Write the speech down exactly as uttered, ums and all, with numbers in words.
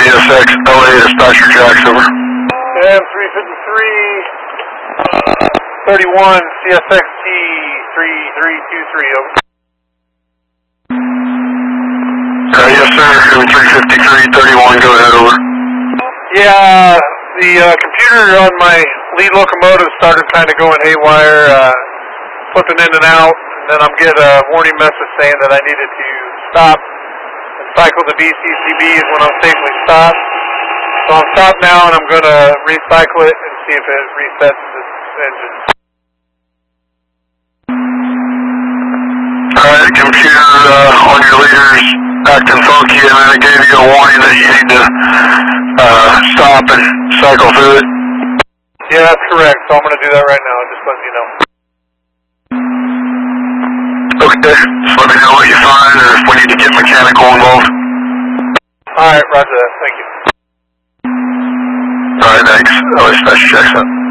C S X L A, dispatcher Jacks, over. M three fifty-three, thirty-one, C S X T three three two three, over. Uh, yes, sir. M three fifty-three, thirty-one, go ahead, over. Yeah, the uh, computer on my lead locomotive started kind of going haywire, uh, flipping in and out, and then I'm getting a warning message saying that I needed to stop and cycle the B C C Bs when I'm safely stopped. So I'm stopped now, and I'm going to recycle it and see if it resets this engine. Alright, computer uh, on your leaders acting funky, and then it gave you a warning that you need to uh, stop and cycle through it. Yeah, that's correct. So I'm going to do that right now, just letting you know. Okay, just let me know what you find, or if we need to get mechanical involved. Alright, roger that. Thank you. Alright, thanks. I'll dispatch checks up.